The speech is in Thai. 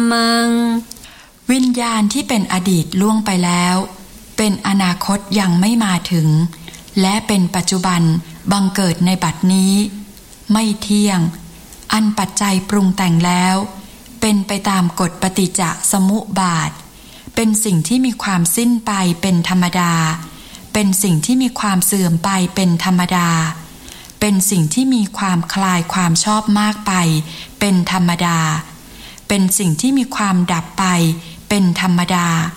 มังวิญญาณที่เป็นอดีตล่วงไปแล้วเป็นอนาคตยังไม่มาถึงและเป็นปัจจุบันบังเกิดในบัดนี้ไม่เที่ยงอันปัจจัยปรุงแต่งแล้วเป็นไปตามกฎปฏิจจสมุปบาทเป็นสิ่งที่มีความสิ้นไปเป็นธรรมดาเป็นสิ่งที่มีความเสื่อมไปเป็นธรรมดาเป็นสิ่งที่มีความคลายความชอบมากไปเป็นธรรมดาเป็นสิ่งที่มีความดับไปเป็นธรรมดา